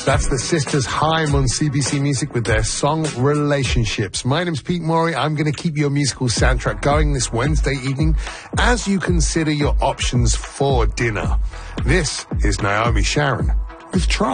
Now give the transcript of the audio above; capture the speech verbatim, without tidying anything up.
That's the Sisters Haim on C B C Music with their song Relationships. My name's Pete Morey. I'm going to keep your musical soundtrack going this Wednesday evening as you consider your options for dinner. This is Naomi Sharon with Try.